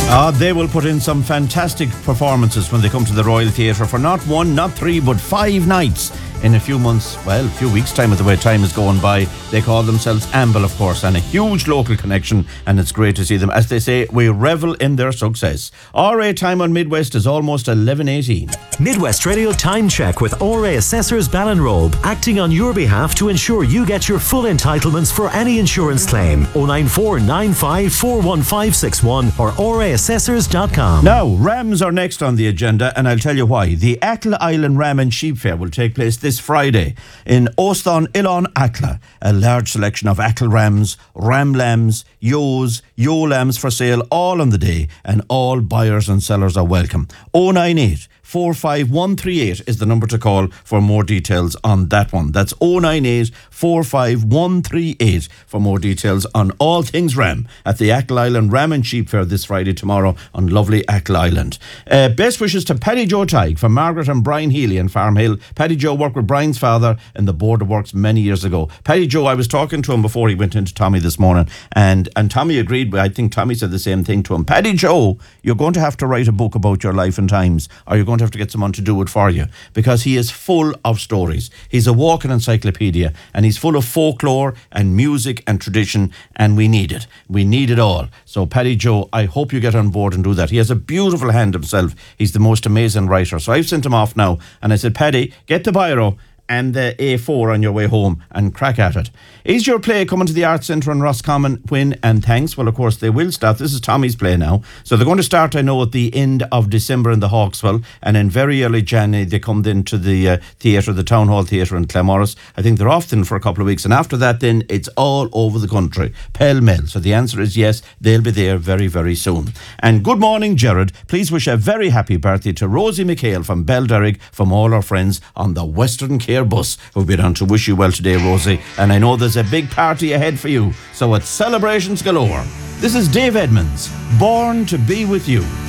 They will put in some fantastic performances when they come to the Royal Theatre for not one, not three, but 5 nights in a few months, well, a few weeks' time with the way time is going by. They call themselves Amble, of course, and a huge local connection, and it's great to see them. As they say, we revel in their success. RA time on Midwest is almost 11:18. Midwest Radio Time Check with RA Assessors Ballinrobe, acting on your behalf to ensure you get your full entitlements for any insurance claim. 09495415561 or raassessors.com. Now, rams are next on the agenda, and I'll tell you why. The Achill Island Ram and Sheep Fair will take place this Friday in Oston Ilon Achill. A large selection of Achill rams, ram lambs, yo lambs for sale all on the day, and all buyers and sellers are welcome. 098 45138 is the number to call for more details on that one. That's 098 45138 for more details on all things ram at the Achill Island Ram and Sheep Fair this Friday tomorrow on lovely Achill Island. Best wishes to Paddy Joe Tighe from Margaret and Brian Healy in Farm Hill. Paddy Joe worked with Brian's father in the Board of Works many years ago. Paddy Joe, I was talking to him before he went into Tommy this morning, and Tommy agreed. I think Tommy said the same thing to him. Paddy Joe, you're going to have to write a book about your life and times, or you're going to have to get someone to do it for you, because he is full of stories. He's a walking encyclopedia, and he's full of folklore and music and tradition, and we need it. We need it all. So Paddy Joe, I hope you get on board and do that. He has a beautiful hand himself. He's the most amazing writer. So I've sent him off now, and I said, Paddy, get the biro and the A4 on your way home and crack at it. Is your play coming to the Arts Centre in Roscommon, Quinn and Thanks? Well, of course, they will start. This is Tommy's play now. So they're going to start, I know, at the end of December in the Hawkswell, and in very early January they come then to the theatre, the Town Hall Theatre in Claremorris. I think they're off then for a couple of weeks, and after that then it's all over the country, pell-mell. So the answer is yes, they'll be there very, very soon. And good morning, Gerard. Please wish a very happy birthday to Rosie McHale from Belderrig, from all our friends on the Western Care bus who've been on to wish you well today, Rosie. And I know there's a big party ahead for you, so it's celebrations galore. This is Dave Edmonds, Born to Be With You.